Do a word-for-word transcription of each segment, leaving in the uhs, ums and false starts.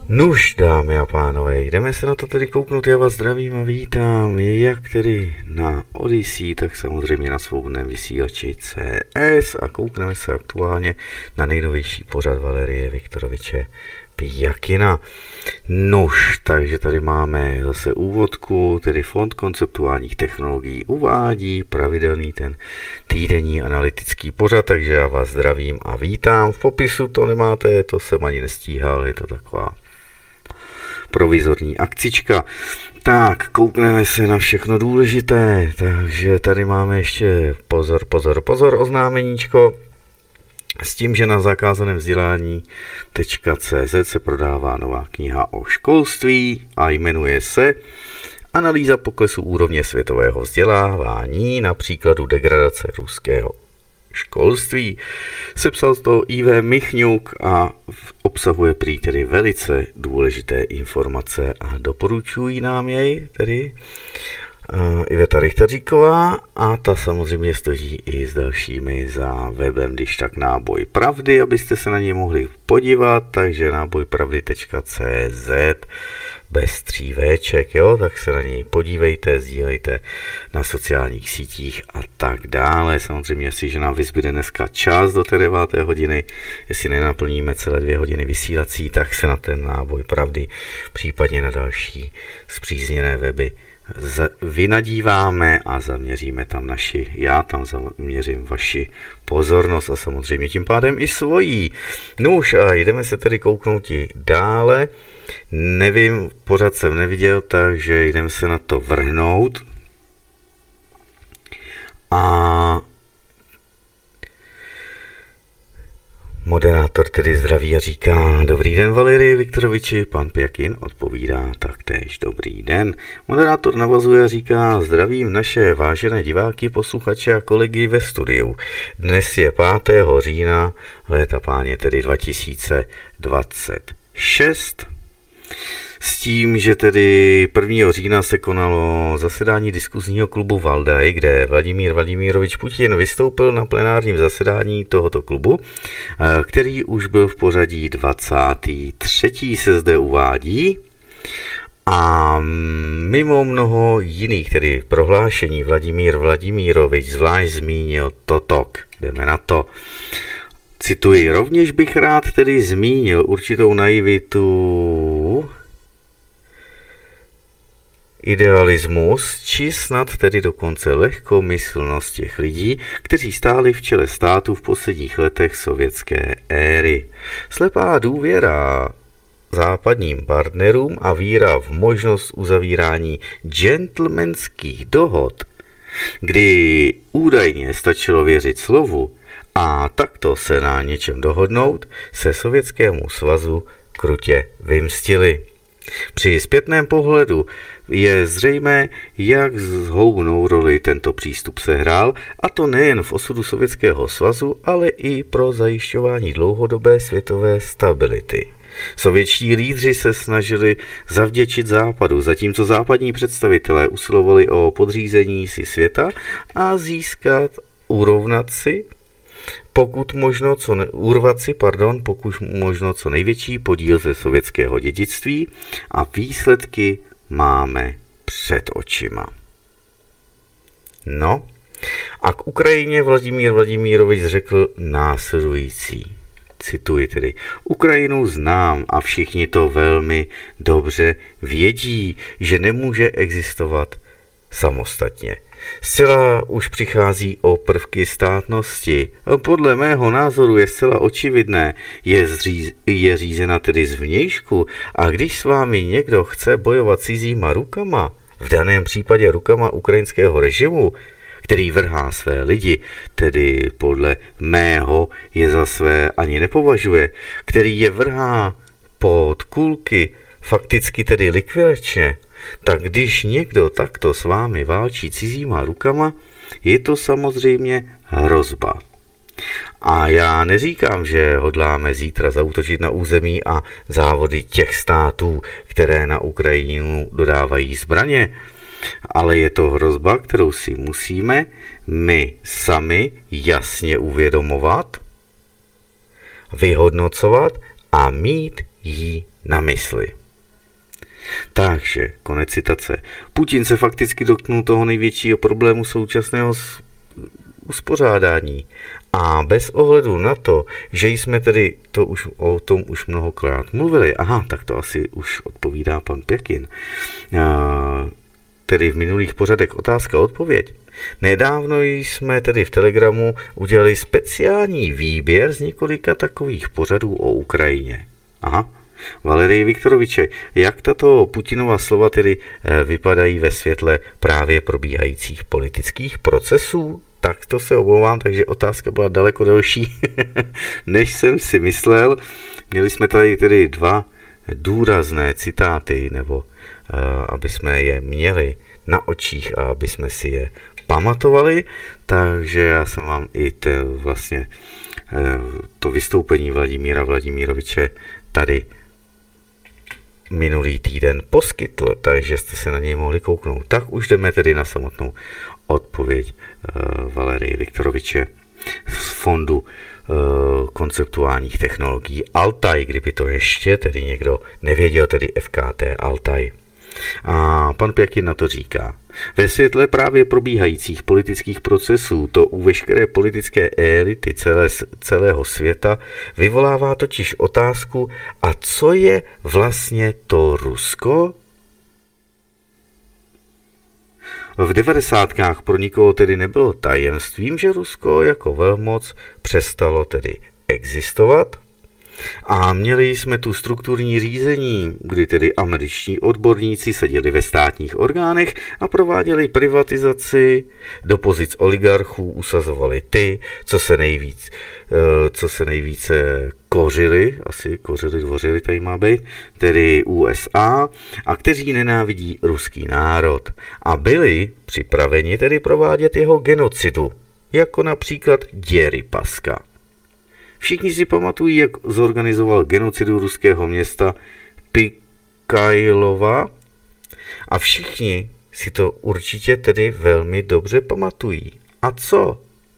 Nuž, dámy a pánové, jdeme se na to tedy kouknout, já vás zdravím a vítám, jak tedy na Odyssey, tak samozřejmě na svobodném vysílači C S a koukneme se aktuálně na nejnovější pořad Valerie Viktoroviče Pjakina. Nuž, takže tady máme zase úvodku, tedy Fond konceptuálních technologií uvádí pravidelný ten týdenní analytický pořad, takže já vás zdravím a vítám. V popisu to nemáte, to jsem ani nestíhal, je to taková provizorní akcička. Tak, koukneme se na všechno důležité, takže tady máme ještě pozor, pozor, pozor, oznámeníčko s tím, že na zakázaném vzdělání tečka cé zet se prodává nová kniha o školství a jmenuje se Analýza poklesu úrovně světového vzdělávání na příkladu degradace ruského školství. Sepsal to í vé Michňuk a obsahuje prý tedy velice důležité informace a doporučují nám jej tedy uh, Iveta Richteříková a ta samozřejmě stojí i s dalšími za webem, když tak Náboj pravdy, abyste se na ně mohli podívat, takže náboj pravdy tečka cé zet bez tří véček, jo, tak se na něj podívejte, sdílejte na sociálních sítích a tak dále. Samozřejmě, jestliže nám vyzbyde dneska čas do té deváté hodiny, jestli nenaplníme celé dvě hodiny vysílací, tak se na ten náboj pravdy, případně na další zpřízněné weby vynadíváme a zaměříme tam naši, já tam zaměřím vaši pozornost a samozřejmě tím pádem i svojí. No už a jdeme se tedy kouknout i dále. Nevím, pořád jsem neviděl, takže jdeme se na to vrhnout. A moderátor tedy zdraví a říká: dobrý den Valerii Viktoroviči, pan Pjakin odpovídá taktéž dobrý den. Moderátor navazuje a říká: zdravím naše vážené diváky, posluchače a kolegy ve studiu. Dnes je pátého října, léta páně tedy dva tisíce dvacet šest. S tím, že tedy prvního října se konalo zasedání diskuzního klubu Valdaj, kde Vladimír Vladimírovič Putin vystoupil na plenárním zasedání tohoto klubu, který už byl v pořadí dvacátý třetí se zde uvádí. A mimo mnoho jiných tedy prohlášení Vladimír Vladimírovič zvlášť zmínil toto. Jdeme na to. Cituji: rovněž bych rád tedy zmínil určitou naivitu, idealismus, či snad tedy dokonce lehkomyslnost těch lidí, kteří stáli v čele státu v posledních letech sovětské éry. Slepá důvěra západním partnerům a víra v možnost uzavírání gentlemanských dohod, kdy údajně stačilo věřit slovu a takto se na něčem dohodnout, se Sovětskému svazu krutě vymstili. Při zpětném pohledu je zřejmé, jak zhoubnou roli tento přístup sehrál, a to nejen v osudu Sovětského svazu, ale i pro zajišťování dlouhodobé světové stability. Sovětští lídři se snažili zavděčit Západu, zatímco západní představitelé usilovali o podřízení si světa a získat, urovnat si, pokud možno co ne, urvat si, pardon, pokud možno co největší podíl ze sovětského dědictví, a výsledky máme před očima. No a k Ukrajině Vladimír Vladimírovič řekl následující. Cituji tedy: Ukrajinu znám a všichni to velmi dobře vědí, že nemůže existovat samostatně. Zcela už přichází o prvky státnosti. Podle mého názoru je zcela očividné, je, zříz, je řízena tedy zvnějšku, a když s vámi někdo chce bojovat cizíma rukama, v daném případě rukama ukrajinského režimu, který vrhá své lidi, tedy podle mého je za své ani nepovažuje, který je vrhá pod kulky, fakticky tedy likvidačně, tak když někdo takto s vámi válčí cizíma rukama, je to samozřejmě hrozba. A já neříkám, že hodláme zítra zaútočit na území a závody těch států, které na Ukrajinu dodávají zbraně, ale je to hrozba, kterou si musíme my sami jasně uvědomovat, vyhodnocovat a mít jí na mysli. Takže, konec citace. Putin se fakticky dotknul toho největšího problému současného uspořádání. A bez ohledu na to, že jsme tedy to už, o tom už mnohokrát mluvili, aha, tak to asi už odpovídá pan Pěkin, a, tedy v minulých pořadech otázka a odpověď. Nedávno jsme tedy v Telegramu udělali speciální výběr z několika takových pořadů o Ukrajině. Aha. Valerii Viktoroviče, jak tato Putinova slova tedy vypadají ve světle právě probíhajících politických procesů? Tak to se omlouvám, takže otázka byla daleko delší, než jsem si myslel. Měli jsme tady tedy dva důrazné citáty, nebo uh, aby jsme je měli na očích a aby jsme si je pamatovali, takže já jsem vám i te, vlastně uh, to vystoupení Vladimíra Vladimíroviče tady minulý týden poskytl, takže jste se na něj mohli kouknout. Tak už jdeme tedy na samotnou odpověď uh, Valerie Viktoroviče z Fondu uh, konceptuálních technologií Altaj, kdyby to ještě tedy někdo nevěděl, tedy F K T Altaj. A pan Pěkin na to říká: ve světle právě probíhajících politických procesů to u veškeré politické elity celé, celého světa vyvolává totiž otázku, a co je vlastně to Rusko? V devadesátkách pro nikoho tedy nebylo tajemstvím, že Rusko jako velmoc přestalo tedy existovat. A měli jsme tu strukturní řízení, kdy tedy američtí odborníci seděli ve státních orgánech a prováděli privatizaci, do pozic oligarchů usazovali ty, co se nejvíc, co se nejvíce kořili, asi kořili, dvořili tady má být, tedy U S A, a kteří nenávidí ruský národ a byli připraveni tedy provádět jeho genocidu, jako například Děripaska. Všichni si pamatují, jak zorganizoval genocidu ruského města Pikajlova a všichni si to určitě tedy velmi dobře pamatují. A co?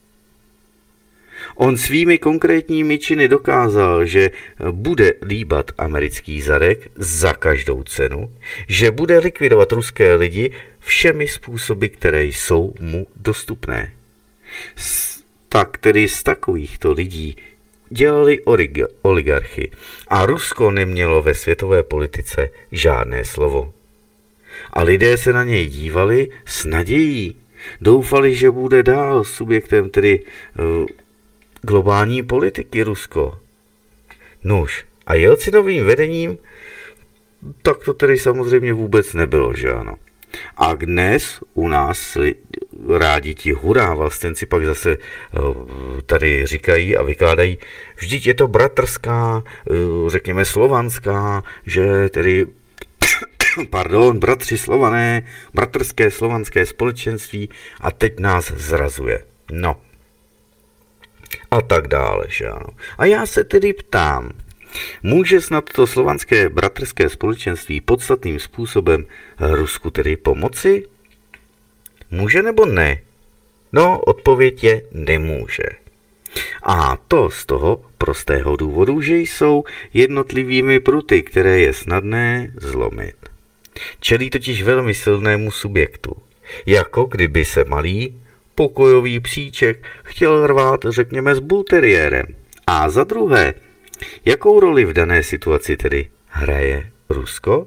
On svými konkrétními činy dokázal, že bude líbat americký zadek za každou cenu, že bude likvidovat ruské lidi všemi způsoby, které jsou mu dostupné. Tak tedy z takovýchto lidí dělali oligarchy a Rusko nemělo ve světové politice žádné slovo. A lidé se na něj dívali s nadějí. Doufali, že bude dál subjektem tedy uh, globální politiky Rusko. Nuž, a Jelcinovým vedením tak to tedy samozřejmě vůbec nebylo, že ano. A dnes u nás rádi ti hurá vlastenci pak zase tady říkají a vykládají, vždyť je to bratrská, řekněme slovanská, že tedy, pardon, bratři Slované, bratrské slovanské společenství a teď nás zrazuje. No. A tak dále, že ano. A já se tedy ptám, může snad to slovanské bratrské společenství podstatným způsobem Rusku tedy pomoci? Může nebo ne? No, odpověď je nemůže. A to z toho prostého důvodu, že jsou jednotlivými pruty, které je snadné zlomit. Čelí totiž velmi silnému subjektu, jako kdyby se malý pokojový psíček chtěl rvát, řekněme, s bulteriérem. A za druhé, jakou roli v dané situaci tedy hraje Rusko?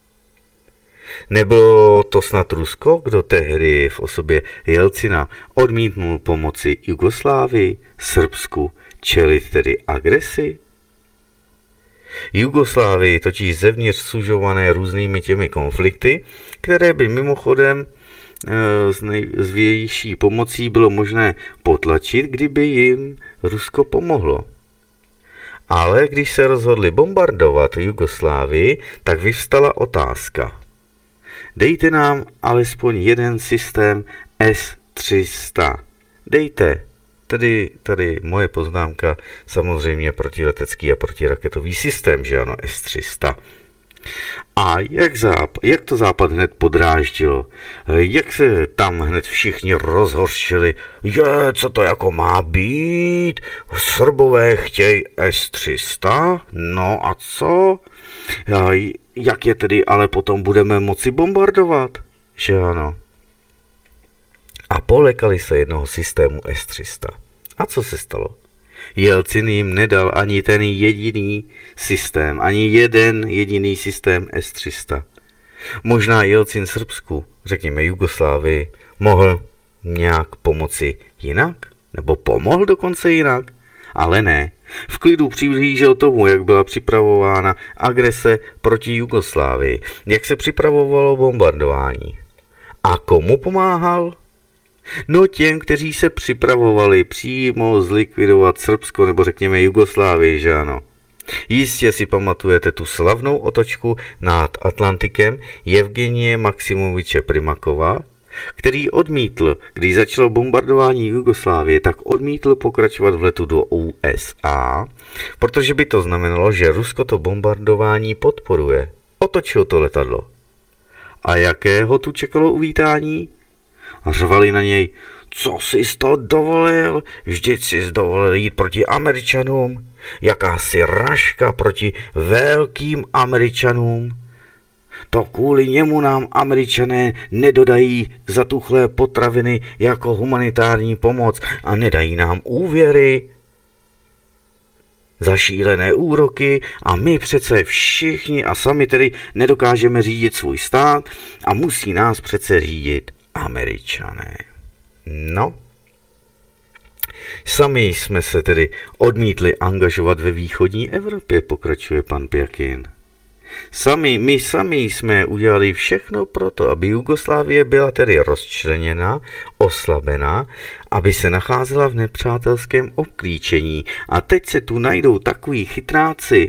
Nebylo to snad Rusko, kdo tehdy v osobě Jelcina odmítnul pomoci Jugoslávii, Srbsku, čelit tedy agresi? Jugoslávii totiž zevnitř sužované různými těmi konflikty, které by mimochodem s nejzvější pomocí bylo možné potlačit, kdyby jim Rusko pomohlo. Ale když se rozhodli bombardovat Jugoslávii, tak vyvstala otázka. Dejte nám alespoň jeden systém S tři sta. Dejte. Tedy tady moje poznámka, samozřejmě protiletecký a protiraketový systém, že ano, S tři sta. A jak, záp- jak to Západ hned podráždilo, jak se tam hned všichni rozhorčili, je, co to jako má být, Srbové chtějí S tři sta, no a co, jak je tedy ale potom budeme moci bombardovat, že ano. A polekali se jednoho systému S tři sta. A co se stalo? Jelcin jim nedal ani ten jediný systém, ani jeden jediný systém S tři sta. Možná Jelcin Srbsku, řekněme Jugoslávii, mohl nějak pomoci jinak? Nebo pomohl dokonce jinak? Ale ne. V klidu přihlížel tomu, jak byla připravována agrese proti Jugoslávii, jak se připravovalo bombardování. A komu pomáhal? No těm, kteří se připravovali přímo zlikvidovat Srbsko nebo řekněme Jugoslávii, že ano. Jistě si pamatujete tu slavnou otočku nad Atlantikem Evgenie Maximoviče Primakova, který odmítl, když začalo bombardování Jugoslávie, tak odmítl pokračovat v letu do U S A, protože by to znamenalo, že Rusko to bombardování podporuje. Otočil to letadlo. A jakého tu čekalo uvítání? Řvali na něj, co jsi to dovolil, vždyť jsi dovolil jít proti Američanům, jakási raška proti velkým Američanům. To kvůli němu nám Američané nedodají zatuchlé potraviny jako humanitární pomoc a nedají nám úvěry za šílené úroky a my přece všichni a sami tedy nedokážeme řídit svůj stát a musí nás přece řídit Američané. No, sami jsme se tedy odmítli angažovat ve východní Evropě, pokračuje pan Pjakin. Sami, my sami jsme udělali všechno proto, aby Jugoslávie byla tedy rozčleněna, oslabená, aby se nacházela v nepřátelském obklíčení. A teď se tu najdou takový chytráci.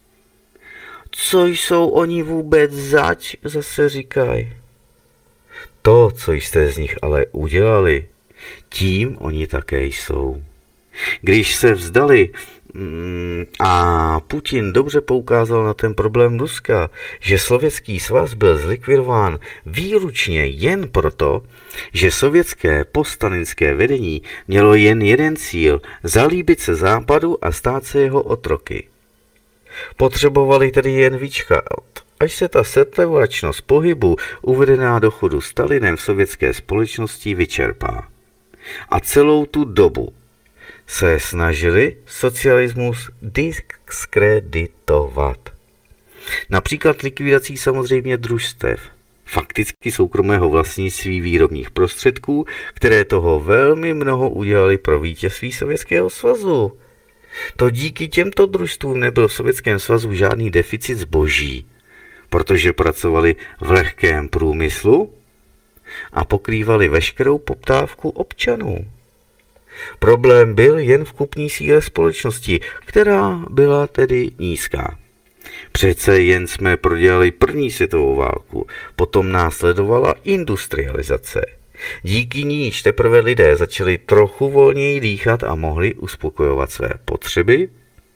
Co jsou oni vůbec zač, zase říkají. To, co jste z nich ale udělali, tím oni také jsou. Když se vzdali mm, a Putin dobře poukázal na ten problém Ruska, že Sovětský svaz byl zlikvidován výlučně jen proto, že sovětské poststalinské vedení mělo jen jeden cíl – zalíbit se Západu a stát se jeho otroky. Potřebovali tedy jen vyčkat, až se ta setrvačnost pohybu uvedená do chodu Stalinem v sovětské společnosti vyčerpá. A celou tu dobu se snažili socialismus diskreditovat. Například likvidací samozřejmě družstev, fakticky soukromého vlastnictví výrobních prostředků, které toho velmi mnoho udělali pro vítězství Sovětského svazu. To díky těmto družstvům nebyl v Sovětském svazu žádný deficit zboží, protože pracovali v lehkém průmyslu a pokrývali veškerou poptávku občanů. Problém byl jen v kupní síle společnosti, která byla tedy nízká. Přece jen jsme prodělali první světovou válku, potom následovala industrializace. Díky níž teprve lidé začali trochu volněji dýchat a mohli uspokojovat své potřeby.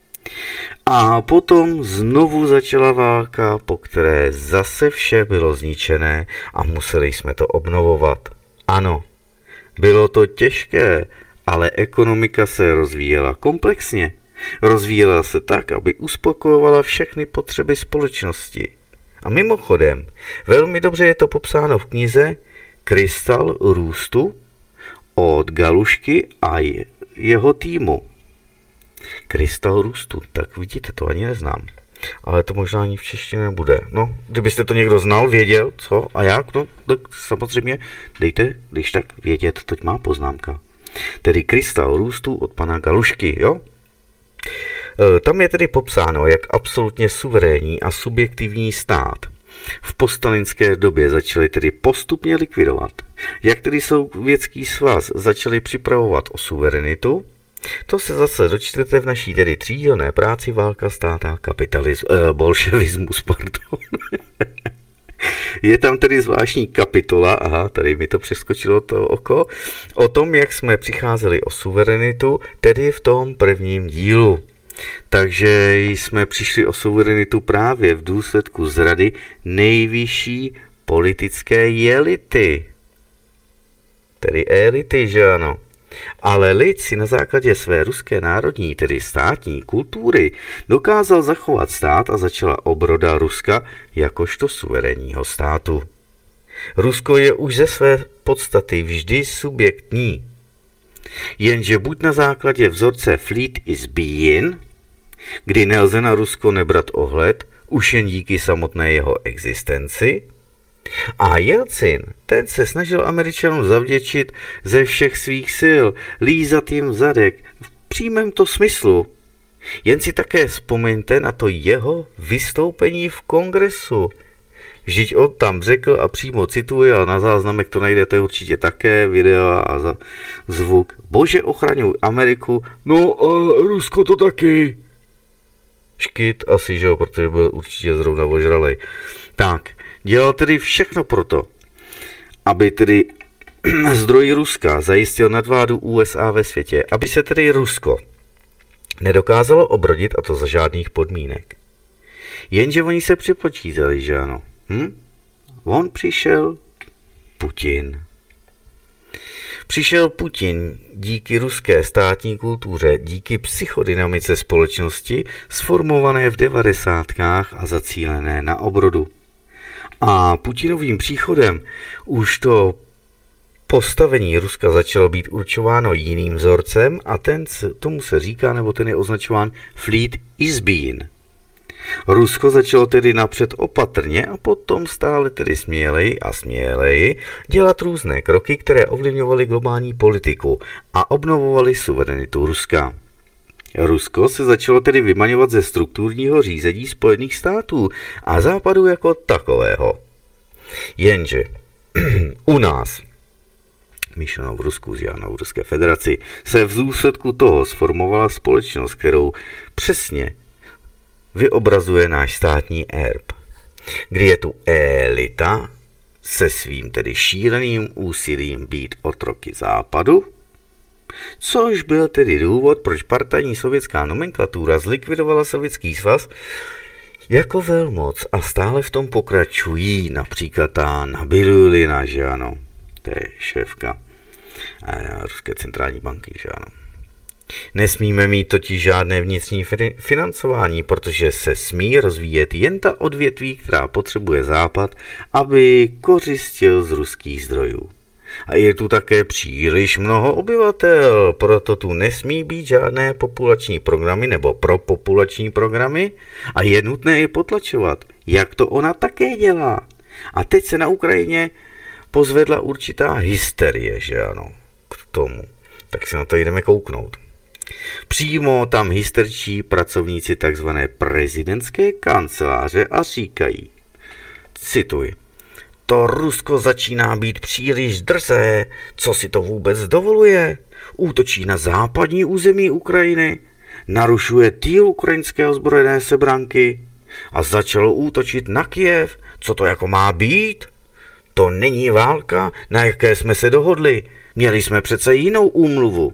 A potom znovu začala válka, po které zase vše bylo zničené a museli jsme to obnovovat. Ano, bylo to těžké, ale ekonomika se rozvíjela komplexně. Rozvíjela se tak, aby uspokojovala všechny potřeby společnosti. A mimochodem, velmi dobře je to popsáno v knize Krystal růstu od Galušky a jeho týmu. Krystal růstu, tak vidíte, to ani neznám. Ale to možná ani v češtině nebude. No, kdybyste to někdo znal, věděl, co a jak, no, tak samozřejmě dejte, když tak vědět, toť má poznámka. Tedy Krystal růstu od pana Galušky, jo? E, tam je tedy popsáno, jak absolutně suverénní a subjektivní stát v poststalinské době začali tedy postupně likvidovat. Jak tedy Sovětský svaz začali připravovat o suverenitu, to se zase dočtete v naší tedy třídílné práci Válka, stát a kapitalismus, eh, bolševismus, pardon. Je tam tedy zvláštní kapitola, aha, tady mi to přeskočilo to oko, o tom, jak jsme přicházeli o suverenitu, tedy v tom prvním dílu. Takže jsme přišli o suverenitu právě v důsledku zrady nejvyšší politické elity. Tedy elity, že ano. Ale lid si na základě své ruské národní, tedy státní kultury, dokázal zachovat stát a začala obroda Ruska jakožto suverénního státu. Rusko je už ze své podstaty vždy subjektní. Jenže buď na základě vzorce Fleet is Being, kdy nelze na Rusko nebrat ohled, už jen díky samotné jeho existenci, a Jelcin, ten se snažil Američanům zavděčit ze všech svých sil, lízat jim zadek v přímém to smyslu. Jen si také vzpomeňte na to jeho vystoupení v kongresu. Vždyť on tam řekl a přímo cituje, a na záznamek to najdete určitě také, video a za zvuk. Bože, ochraňuj Ameriku, no a Rusko to taky. Škyt asi, že jo, protože byl určitě zrovna ožralej. Tak, dělal tedy všechno proto, aby tedy zdroj Ruska zajistil nadvládu U S A ve světě, aby se tedy Rusko nedokázalo obrodit, a to za žádných podmínek. Jenže oni se připočítali, že ano. Hm? On přišel Putin. Přišel Putin díky ruské státní kultuře, díky psychodynamice společnosti, sformované v devadesátkách a zacílené na obrodu. A Putinovým příchodem už to postavení Ruska začalo být určováno jiným vzorcem a ten, tomu se říká, nebo ten je označován Fleet is Being. Rusko začalo tedy napřed opatrně a potom stále tedy směleji a směleji dělat různé kroky, které ovlivňovaly globální politiku a obnovovaly suverenitu Ruska. Rusko se začalo tedy vymaňovat ze strukturního řízení Spojených států a Západu jako takového. Jenže u nás, myšleno v Rusku, zjáno v Ruské federaci, se v důsledku toho sformovala společnost, kterou přesně vyobrazuje náš státní erb, kdy je tu elita se svým tedy šíleným úsilím být otroky Západu, což byl tedy důvod, proč partajní sovětská nomenklatura zlikvidovala Sovětský svaz jako velmoc a stále v tom pokračují, například ta Nabiulina, že ano, to je šéfka Ruské centrální banky, že ano. Nesmíme mít totiž žádné vnitřní financování, protože se smí rozvíjet jen ta odvětví, která potřebuje Západ, aby kořistil z ruských zdrojů. A je tu také příliš mnoho obyvatel, proto tu nesmí být žádné populační programy nebo propopulační programy a je nutné je potlačovat, jak to ona také dělá. A teď se na Ukrajině pozvedla určitá hysterie, že ano, k tomu. Tak se na to jdeme kouknout. Přímo tam hysterčí pracovníci tzv. Prezidentské kanceláře a říkají, cituji, to Rusko začíná být příliš drzé, co si to vůbec dovoluje? Útočí na západní území Ukrajiny, narušuje týl ukrajinské ozbrojené sebranky a začalo útočit na Kyjev. Co to jako má být? To není válka, na jaké jsme se dohodli. Měli jsme přece jinou úmluvu.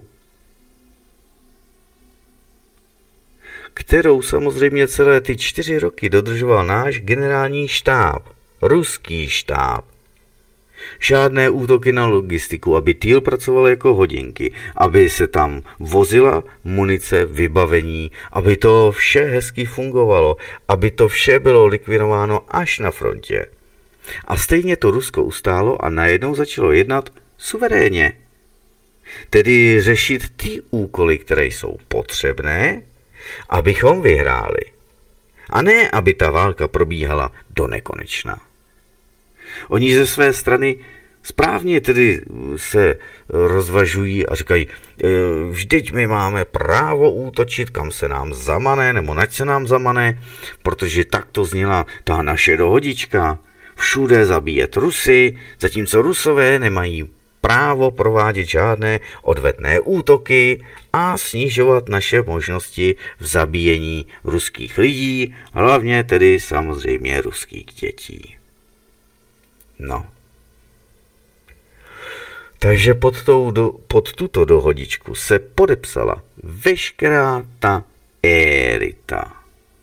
Kterou samozřejmě celé ty čtyři roky dodržoval náš generální štáb, ruský štáb. Žádné útoky na logistiku, aby týl pracoval jako hodinky, aby se tam vozila munice, vybavení, aby to vše hezky fungovalo, aby to vše bylo likvidováno až na frontě. A stejně to Rusko ustálo a najednou začalo jednat suverénně. Tedy řešit ty úkoly, které jsou potřebné, abychom vyhráli. A ne, aby ta válka probíhala do nekonečna. Oni ze své strany správně tedy se rozvažují a říkají, vždyť my máme právo útočit, kam se nám zamane, nebo nať se nám zamane, protože tak to zněla ta naše dohodička. Všude zabíjet Rusy, zatímco Rusové nemají právo provádět žádné odvetné útoky a snižovat naše možnosti v zabíjení ruských lidí, hlavně tedy samozřejmě ruských dětí. No. Takže pod, tou do, pod tuto dohodičku se podepsala veškerá ta érita.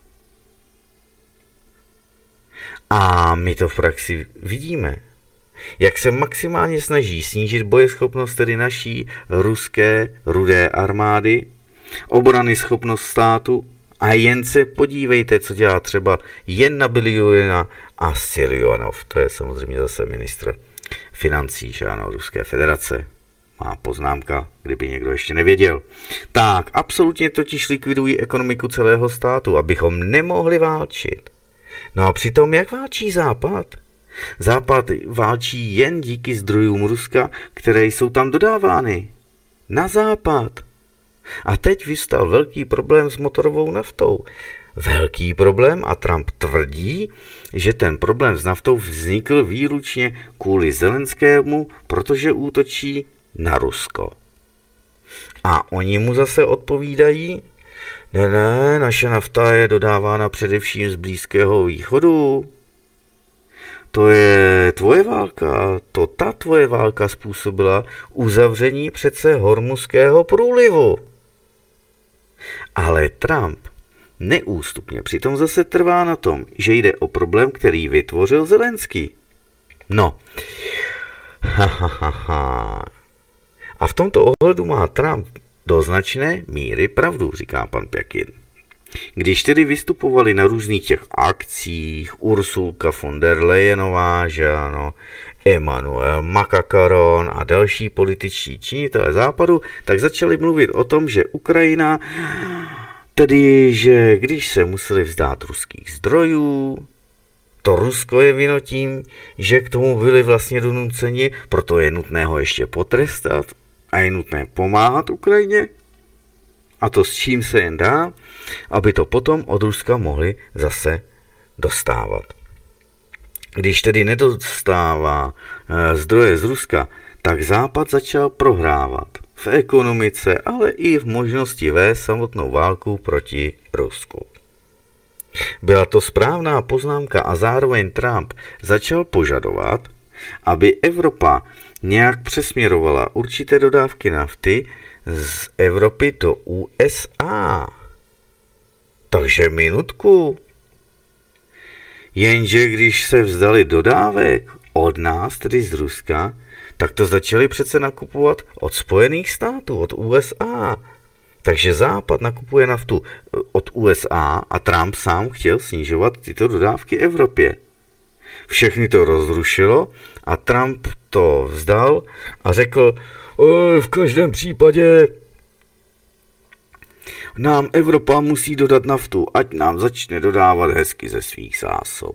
A my to v praxi vidíme, jak se maximálně snaží snížit bojeschopnost tedy naší ruské rudé armády, obrany schopnost státu a jen se podívejte, co dělá třeba jen na Biljulina a Silionov. To je samozřejmě zase ministr financí, že ano, Ruské federace. Má poznámka, kdyby někdo ještě nevěděl. Tak, absolutně totiž likvidují ekonomiku celého státu, abychom nemohli válčit. No a přitom, jak válčí Západ? Západ válčí jen díky zdrojům Ruska, které jsou tam dodávány. Na Západ. A teď vystal velký problém s motorovou naftou. Velký problém a Trump tvrdí, že ten problém s naftou vznikl výlučně kvůli Zelenskému, protože útočí na Rusko. A oni mu zase odpovídají, ne, ne, naše nafta je dodávána především z Blízkého východu. To je tvoje válka, to ta tvoje válka způsobila uzavření přece Hormuzského průlivu. Ale Trump neústupně přitom zase trvá na tom, že jde o problém, který vytvořil Zelenský. No, ha, ha, ha, ha. A v tomto ohledu má Trump do značné míry pravdu, říká pan Pjakin. Když tedy vystupovali na různých těch akcích Ursulka von der Leyenová, že ano, Emmanuel Macron a další političtí činitelé západu, tak začali mluvit o tom, že Ukrajina, tedy že když se museli vzdát ruských zdrojů, to Rusko je vino tím, že k tomu byli vlastně donuceni, proto je nutné ho ještě potrestat a je nutné pomáhat Ukrajině. A to s čím se jen dá, aby to potom od Ruska mohli zase dostávat. Když tedy nedostává e, zdroje z Ruska, tak Západ začal prohrávat v ekonomice, ale i v možnosti vést samotnou válku proti Rusku. Byla to správná poznámka a zároveň Trump začal požadovat, aby Evropa nějak přesměrovala určité dodávky nafty z Evropy do U S A. Takže minutku. Jenže když se vzdali dodávek od nás, tedy z Ruska, tak to začali přece nakupovat od Spojených států, od U S A. Takže Západ nakupuje naftu od U S A a Trump sám chtěl snižovat tyto dodávky Evropě. Všechny to rozrušilo a Trump to vzdal a řekl, v každém případě nám Evropa musí dodat naftu, ať nám začne dodávat hezky ze svých zásob.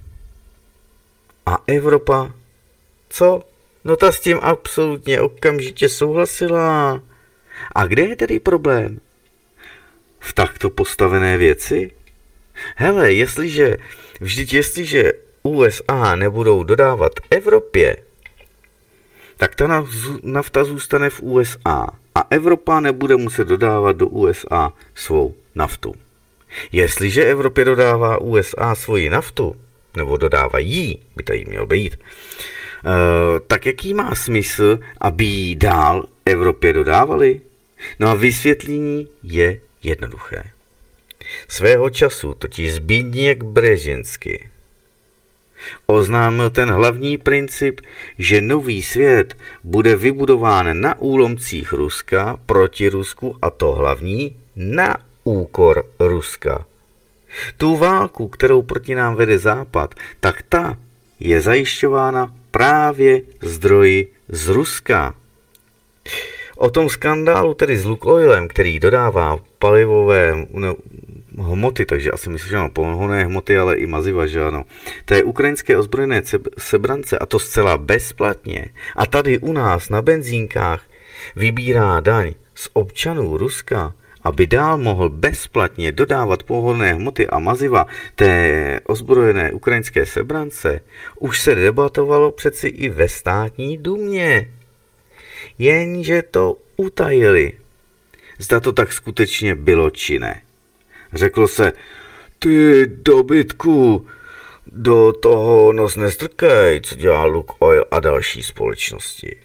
A Evropa, co? No ta s tím absolutně okamžitě souhlasila. A kde je tedy problém? V takto postavené věci? Hele, jestliže, vždyť jestliže U S A nebudou dodávat Evropě, tak ta nafta zůstane v U S A a Evropa nebude muset dodávat do U S A svou naftu. Jestliže Evropě dodává U S A svoji naftu, nebo dodává jí, by tady měl být, uh, tak jaký má smysl, aby ji dál Evropě dodávali? No a vysvětlení je jednoduché. Svého času totiž Zbigněk Březinský oznámil ten hlavní princip, že nový svět bude vybudován na úlomcích Ruska proti Rusku a to hlavní na úkor Ruska. Tu válku, kterou proti nám vede Západ, tak ta je zajišťována právě zdroji z Ruska. O tom skandálu tedy s Lukoilem, který dodává palivové no, hmoty, takže asi myslím, že ano, pohonné hmoty, ale i maziva, že ano. To je ukrajinské ozbrojené sebrance a to zcela bezplatně. A tady u nás na benzínkách vybírá daň z občanů Ruska, aby dál mohl bezplatně dodávat pohonné hmoty a maziva té ozbrojené ukrajinské sebrance, už se debatovalo přeci i ve státní dumě. Jenže to utajili. Zda to tak skutečně bylo či ne. Řeklo se, ty dobytku, do toho nos nestrkej, co dělá Lukoil a další společnosti.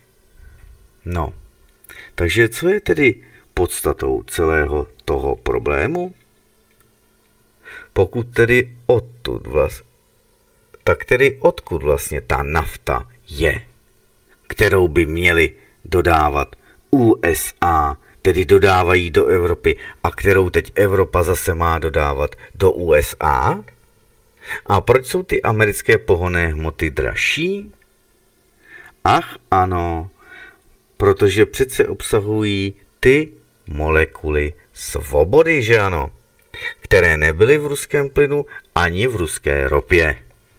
No, takže co je tedy podstatou celého toho problému? pokud tedy odtud vlast, tak tedy odkud vlastně ta nafta je, kterou by měli dodávat U S A, tedy dodávají do Evropy a kterou teď Evropa zase má dodávat do U S A? A proč jsou ty americké pohonné hmoty dražší? Ach ano, protože přece obsahují ty molekuly svobody, že ano, které nebyly v ruském plynu ani v ruské ropě.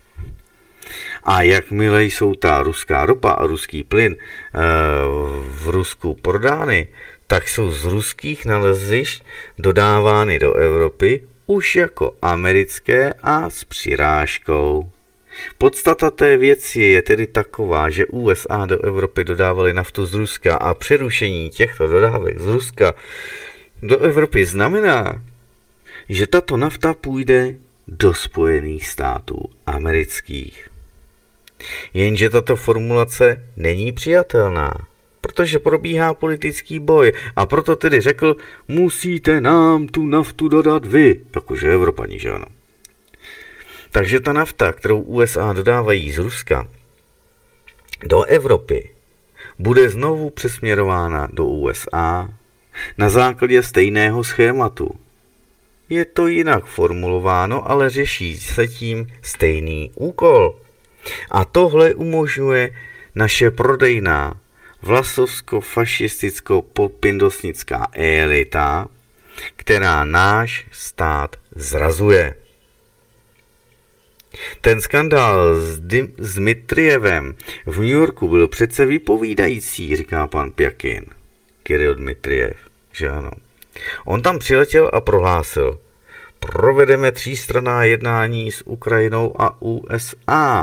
A jakmile jsou ta ruská ropa a ruský plyn e, v Rusku prodány, tak jsou z ruských nalezišť dodávány do Evropy už jako americké a s přirážkou. Podstata té věci je tedy taková, že U S A do Evropy dodávaly naftu z Ruska a přerušení těchto dodávek z Ruska do Evropy znamená, že tato nafta půjde do Spojených států amerických. Jenže tato formulace není přijatelná, protože probíhá politický boj a proto tedy řekl, musíte nám tu naftu dodat vy, jakože Evropani, že ano. Takže ta nafta, kterou U S A dodávají z Ruska do Evropy, bude znovu přesměrována do U S A na základě stejného schématu. Je to jinak formulováno, ale řeší se tím stejný úkol. A tohle umožňuje naše prodejná vlasovsko-fašisticko-popindosnická elita, která náš stát zrazuje. Ten skandál s, Dim- s Dmitrievem v New Yorku byl přece vypovídající, říká pan Pjakin, Kiril Dmitriev, že ano. On tam přiletěl a prohlásil, provedeme třístranná jednání s Ukrajinou a U S A.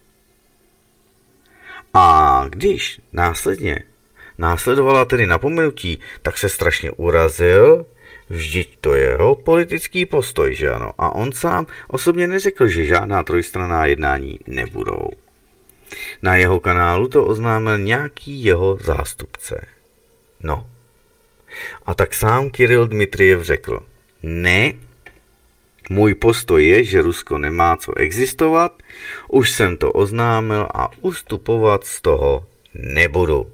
A když následně následovala tedy napomenutí, tak se strašně urazil, vždyť to je jeho politický postoj, že ano. A on sám osobně neřekl, že žádná trojstranná jednání nebudou. Na jeho kanálu to oznámil nějaký jeho zástupce. No. A tak sám Kiril Dmitriev řekl, ne, můj postoj je, že Rusko nemá co existovat, už jsem to oznámil a ustupovat z toho nebudu.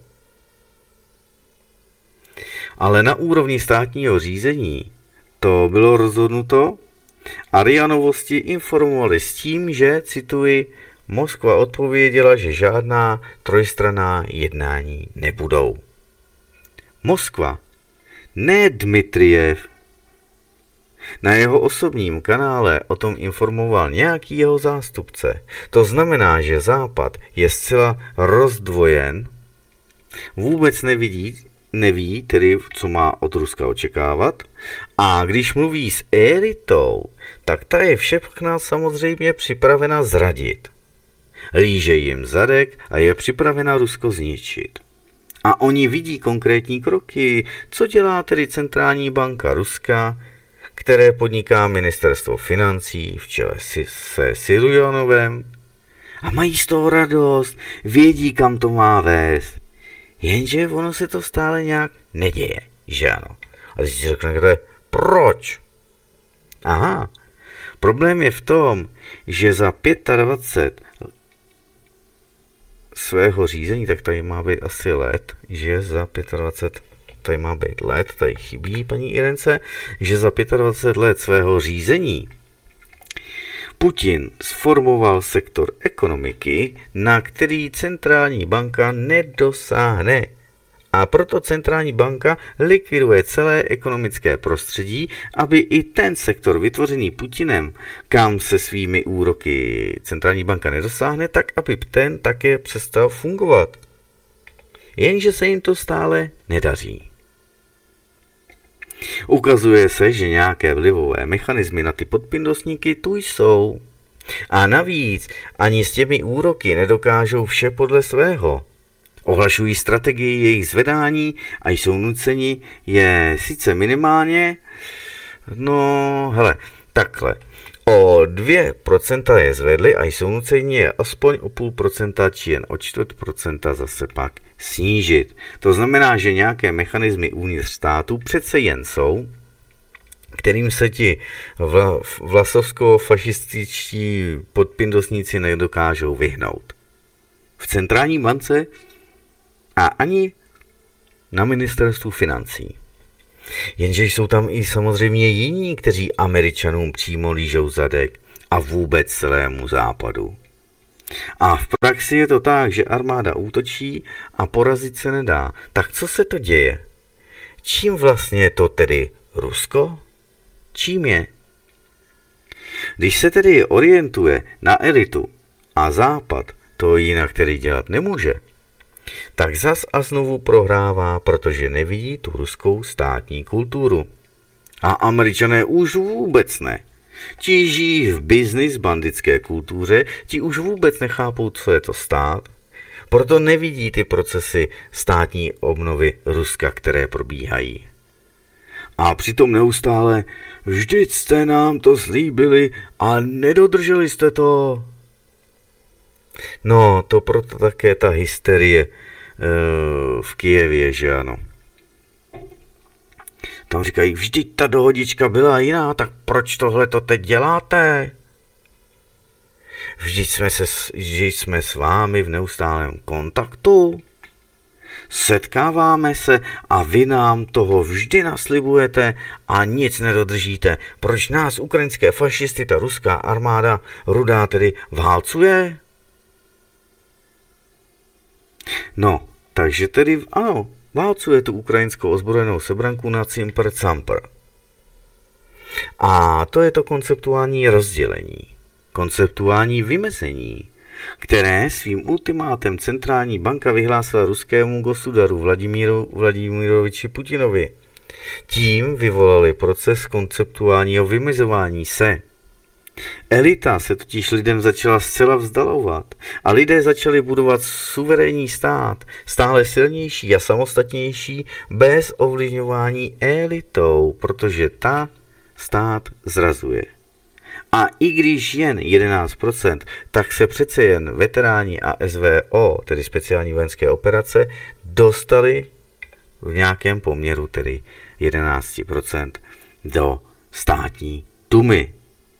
Ale na úrovni státního řízení to bylo rozhodnuto a R I A Novosti informovali s tím, že, cituji, Moskva odpověděla, že žádná trojstranná jednání nebudou. Moskva, ne Dmitriev. Na jeho osobním kanále o tom informoval nějaký jeho zástupce. To znamená, že Západ je zcela rozdvojen, vůbec nevidí, neví tedy, co má od Ruska očekávat. A když mluví s elitou, tak ta je všechna samozřejmě připravena zradit. Líže jim zadek a je připravena Rusko zničit. A oni vidí konkrétní kroky, co dělá tedy centrální banka Ruska, které podniká ministerstvo financí v čele se Siljonovem. A mají z toho radost, vědí, kam to má vést. Jenže ono se to stále nějak neděje, že ano. A teď si řeknete, proč? Aha, problém je v tom, že za dvacet pět svého řízení, tak tady má být asi let, že za dvacet pět, tady má být let, tady chybí paní Irence, že za dvacet pět let svého řízení Putin sformoval sektor ekonomiky, na který centrální banka nedosáhne. A proto centrální banka likviduje celé ekonomické prostředí, aby i ten sektor vytvořený Putinem, kam se svými úroky centrální banka nedosáhne, tak aby ten také přestal fungovat. Jenže se jim to stále nedaří. Ukazuje se, že nějaké vlivové mechanismy na ty podpindosníky tu jsou. A navíc ani s těmi úroky nedokážou vše podle svého. Ohlašují strategii jejich zvedání a jsou nuceni je sice minimálně, no hele, takhle, o dvě procenta je zvedli a jsou nuceni je aspoň o půl procenta či jen o čtvrt procenta zase pak snížit. To znamená, že nějaké mechanismy uvnitř státu přece jen jsou, kterým se ti vla, vlasovsko-fašističtí podpindosníci nedokážou vyhnout. V centrální bance a ani na ministerstvu financí. Jenže jsou tam i samozřejmě jiní, kteří Američanům přímo lížou zadek a vůbec celému západu. A v praxi je to tak, že armáda útočí a porazit se nedá. Tak co se to děje? Čím vlastně je to tedy Rusko? Čím je? Když se tedy orientuje na elitu a západ to jinak tedy dělat nemůže, tak zas a znovu prohrává, protože nevidí tu ruskou státní kulturu. A Američané už vůbec ne. Ti žijí v business bandické kultuře, ti už vůbec nechápou, co je to stát, proto nevidí ty procesy státní obnovy Ruska, které probíhají. A přitom neustále, vždyť jste nám to slíbili a nedodrželi jste to. No, to proto také ta hysterie uh, v Kyjevě, že ano. Tam říkají, vždyť ta dohodička byla jiná, tak proč tohle to teď děláte? Vždyť jsme, se, vždyť jsme s vámi v neustálém kontaktu. Setkáváme se a vy nám toho vždy naslibujete a nic nedodržíte. Proč nás ukrajinské fašisty, ta ruská armáda rudá tedy válcuje? No, takže tedy ano, válcuje tu ukrajinskou ozbrojenou sebranku na cimpr campr. A to je to konceptuální rozdělení, konceptuální vymezení, které svým ultimátem centrální banka vyhlásila ruskému gosudaru Vladimíru Vladimiroviči Putinovi. Tím vyvolali proces konceptuálního vymezování se. Elita se totiž lidem začala zcela vzdalovat a lidé začali budovat suverénní stát, stále silnější a samostatnější, bez ovlivňování elitou, protože ta stát zrazuje. A i když jen jedenáct procent, tak se přece jen veteráni a S V O, tedy speciální vojenské operace, dostali v nějakém poměru, tedy jedenáct procent, do státní dumy.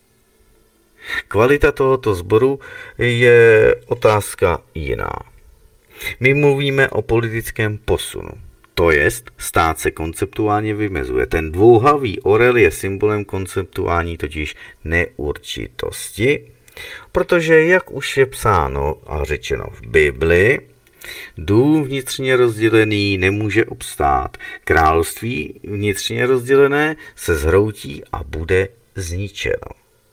Kvalita tohoto sboru je otázka jiná. My mluvíme o politickém posunu. To jest, stát se konceptuálně vymezuje. Ten dvouhlavý orel je symbolem konceptuální totiž neurčitosti, protože, jak už je psáno a řečeno v Bibli, dům vnitřně rozdělený nemůže obstát. Království vnitřně rozdělené se zhroutí a bude zničeno.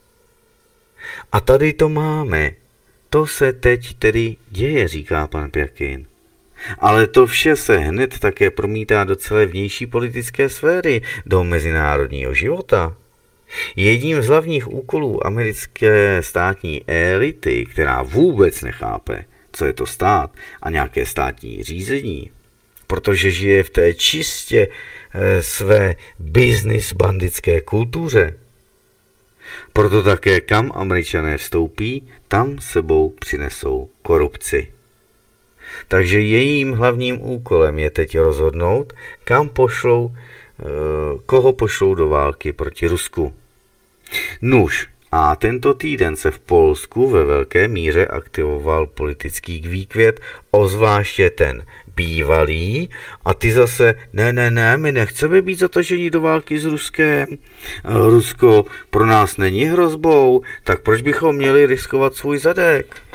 A tady to máme. To se teď tedy děje, říká pan Pjakin. Ale to vše se hned také promítá do celé vnější politické sféry, do mezinárodního života. Jedním z hlavních úkolů americké státní elity, která vůbec nechápe, co je to stát a nějaké státní řízení, protože žije v té čistě e, své business bandické kultuře, proto také kam Američané vstoupí, tam sebou přinesou korupci. Takže jejím hlavním úkolem je teď rozhodnout, kam pošlou, koho pošlou do války proti Rusku. Nuž, a tento týden se v Polsku ve velké míře aktivoval politický výkvět, ozvláště ten bývalý, a ty zase, ne, ne, ne, my nechceme být zataženi do války s Ruskem. Rusko pro nás není hrozbou, tak proč bychom měli riskovat svůj zadek?